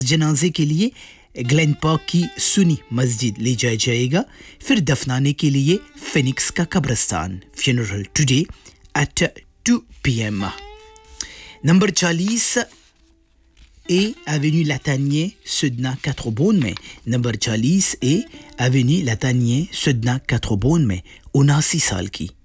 जनाजे के लिए ग्लेन पार्क की सुनी मस्जिद ले जाया जाएगा, फिर दफनाने के लिए फिनिक्स का कब्रिस्तान. Funeral today at 2 p.m. Number 40 et avenue Latanier, Sedna 4 Bonnes में. Number 40 et avenue Latanier, Sedna 4 Bonnes में 79 साल की